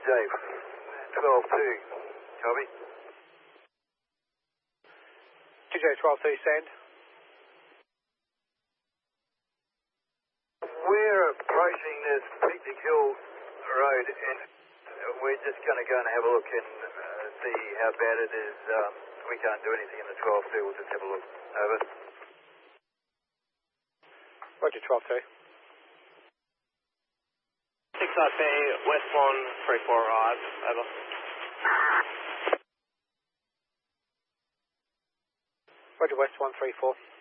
TJ, 12-2, copy. TJ 12-2, send. We're approaching this Picnic Hill Road and we're just going to go and have a look and see how bad it is. We can't do anything in the 12-2, we'll just have a look. Over. Roger, 12-2. 6 IP, West 134 rod, over. Roger, West 134.